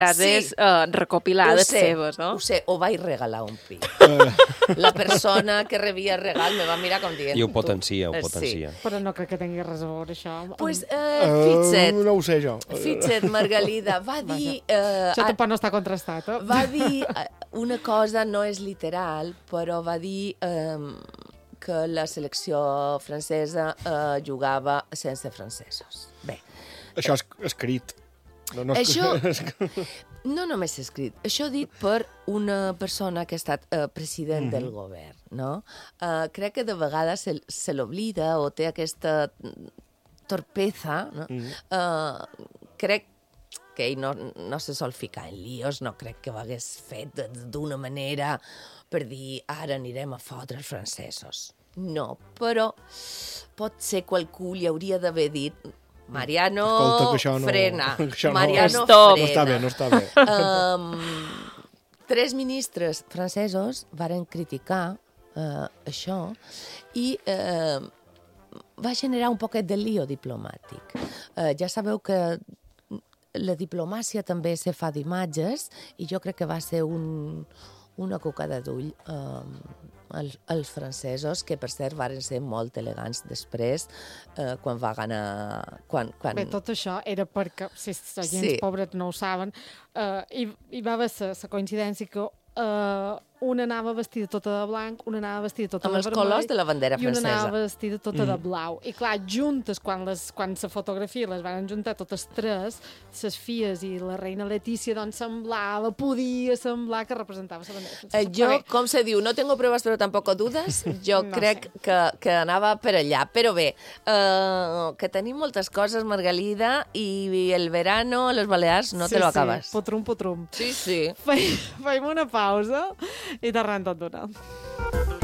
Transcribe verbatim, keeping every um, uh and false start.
frases Sí. eh, recopilades Ho sé, seves, no? Ho sé, ho vaig regalar un pi. La persona que rebia el regal me va mirar com dient... I ho tu- potencia, ho eh, potencia. Però no crec que tingui res a veure això. amb- Pues, eh, Uh, fixa't, no ho sé, jo. fixa't, Margalida, va dir... Eh, Això tampoc no està contrastat, eh? va dir eh, una cosa, no és literal, però va dir eh, que la selecció francesa eh, jugava sense francesos. Bé, Això és escrit. No, no és... Això- no només escrit, això dit per una persona que ha estat eh, president Mhm. del govern, no? Eh, crec que de vegades se, se l'oblida o té aquesta torpeza, no? Mhm. Eh, crec que ell no, no se sol ficar en líos, no crec que ho hagués fet d'una manera per dir ara anirem a fotre els francesos. No, però pot ser qualcú li hauria d'haver dit Mariano, Escolta, que això no- frena. que això no- Mariano, Stop. frena. No està bé, no està bé. Um, tres ministres francesos varen criticar uh, això i uh, va generar un poquet de lío diplomàtic. Uh, ja sabeu que la diplomàcia també se fa d'imatges i jo crec que va ser un, una cocada d'ull um, els, els francesos, que per cert varen ser molt elegants després, eh, quan va ganar... Quan, quan... Bé, tot això era perquè, si la gent Sí. pobres no ho saben, eh, hi, hi va haver la coincidència que eh, una anava vestida tota de blanc, una anava vestida tota Amb de els vermell... colors de la bandera I una francesa. anava vestida tota de blau. I clar, juntes, quan, les, quan la fotografia les van juntar totes tres, les filles i la reina Letícia, doncs semblava, podia semblar que representava la bandera francesa. Eh, jo, Però bé, com se diu, no tengo pruebas però tampoc dudes, jo No crec que, que anava per allà. Però bé, eh, que tenim moltes coses, Margalida, i el verano a les Balears no sí, te lo sí, acabes. potrum, potrum. Sí, sí. Feim, feim una pausa i tornem tot d'una.